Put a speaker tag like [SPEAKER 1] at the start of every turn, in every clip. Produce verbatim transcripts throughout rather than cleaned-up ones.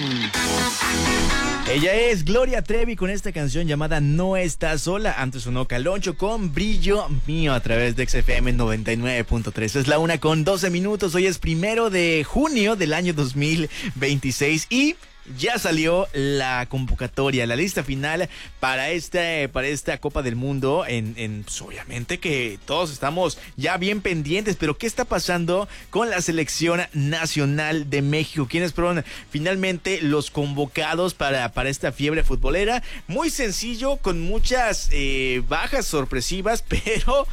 [SPEAKER 1] Ella es Gloria Trevi con esta canción llamada No Estás Sola. Antes sonó Caloncho con Brillo Mío a través de X F M noventa y nueve punto tres. Es la una con doce minutos. Hoy es primero de junio del año dos mil veintiséis y ya salió la convocatoria, la lista final para este, para esta Copa del Mundo. En, en pues obviamente que todos estamos ya bien pendientes, pero ¿qué está pasando con la selección nacional de México? ¿Quiénes fueron finalmente los convocados para, para esta fiebre futbolera? Muy sencillo, con muchas eh, bajas sorpresivas, pero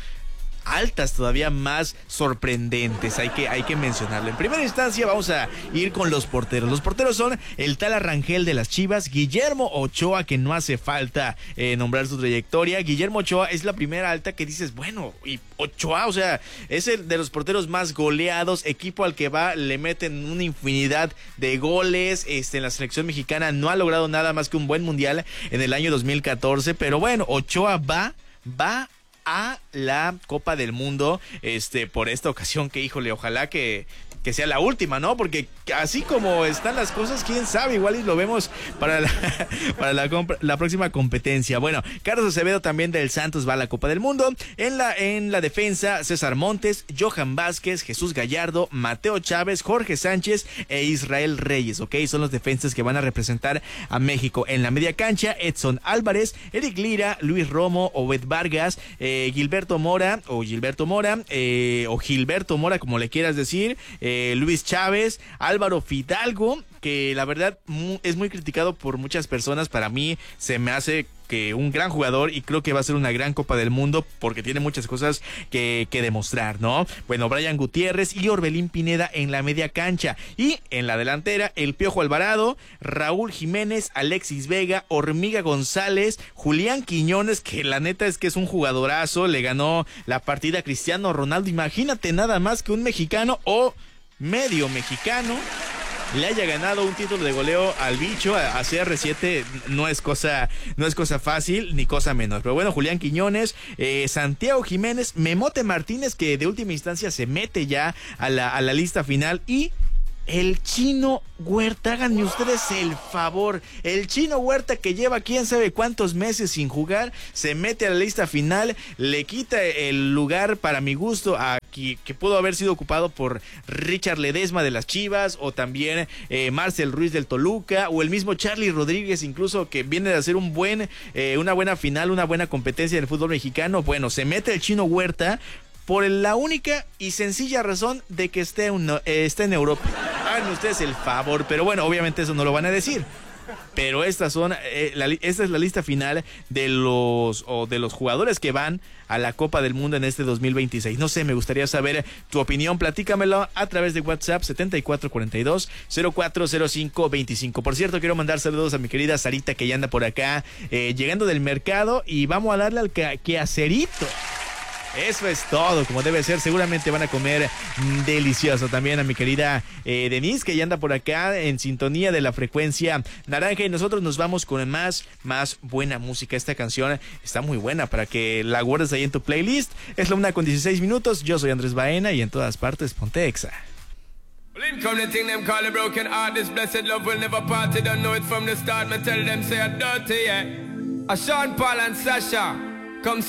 [SPEAKER 1] altas todavía más sorprendentes, hay que, hay que mencionarlo. En primera instancia vamos a ir con los porteros. Los porteros son el Tala Rangel de las Chivas, Guillermo Ochoa, que no hace falta eh, nombrar su trayectoria. Guillermo Ochoa es la primera alta que dices, bueno, y Ochoa, o sea, es el de los porteros más goleados, equipo al que va, le meten una infinidad de goles. Este, en la selección mexicana no ha logrado nada más que un buen mundial en el año dos mil catorce, pero bueno, Ochoa va, va a la Copa del Mundo, este, por esta ocasión, que híjole, ojalá que, que sea la última, ¿no? Porque así como están las cosas, quién sabe, igual y lo vemos para la, para la, la próxima competencia. Bueno, Carlos Acevedo también del Santos va a la Copa del Mundo. En la, en la defensa, César Montes, Johan Vázquez, Jesús Gallardo, Mateo Chávez, Jorge Sánchez e Israel Reyes, ¿ok? Son los defensas que van a representar a México. En la media cancha, Edson Álvarez, Eric Lira, Luis Romo, Obed Vargas, eh, Gilberto Mora, o Gilberto Mora, eh, o Gilberto Mora, como le quieras decir, eh, Luis Chávez, Álvaro Fidalgo, que la verdad mu- es muy criticado por muchas personas. Para mí se me hace que un gran jugador y creo que va a ser una gran Copa del Mundo porque tiene muchas cosas que, que demostrar, ¿no? Bueno, Brian Gutiérrez y Orbelín Pineda en la media cancha, y en la delantera el Piojo Alvarado, Raúl Jiménez, Alexis Vega, Hormiga González, Julián Quiñones, que la neta es que es un jugadorazo, le ganó la partida a Cristiano Ronaldo. Imagínate nada más que un mexicano o medio mexicano le haya ganado un título de goleo al bicho, a, a C R siete. No es cosa, no es cosa fácil ni cosa menor. Pero bueno, Julián Quiñones, eh, Santiago Jiménez, Memote Martínez, que de última instancia se mete ya a la, a la lista final, y el Chino Huerta. Háganme ustedes el favor, el Chino Huerta, que lleva quién sabe cuántos meses sin jugar, se mete a la lista final, le quita el lugar, para mi gusto, a que, que pudo haber sido ocupado por Richard Ledesma de las Chivas, o también eh, Marcel Ruiz del Toluca, o el mismo Charlie Rodríguez, incluso, que viene de hacer un buen, eh, una buena final, una buena competencia en el fútbol mexicano. Bueno, se mete el Chino Huerta por la única y sencilla razón de que esté, un, eh, esté en Europa. Háganme ustedes el favor, pero bueno, obviamente eso no lo van a decir. Pero estas son, eh, la, esta es la lista final de los, o de los jugadores que van a la Copa del Mundo en este dos mil veintiséis. No sé, me gustaría saber tu opinión. Platícamelo a través de WhatsApp setenta y cuatro cuarenta y dos cero cuatro cero cinco veinticinco. Por cierto, quiero mandar saludos a mi querida Sarita, que ya anda por acá eh, llegando del mercado, y vamos a darle al que, quehacerito. Eso es todo, como debe ser. Seguramente van a comer mmm, delicioso. También a mi querida eh, Denise, que ya anda por acá en sintonía de la frecuencia naranja. Y nosotros nos vamos con más, más buena música. Esta canción está muy buena para que la guardes ahí en tu playlist. Es la una con dieciséis minutos. Yo soy Andrés Baena y en todas partes ponte Exa.
[SPEAKER 2] Come the thing them call a broken heart. This blessed love will never part. They don't know it from the start. Me tell them say I'm dirty, yeah. A Sean Paul and Sasha come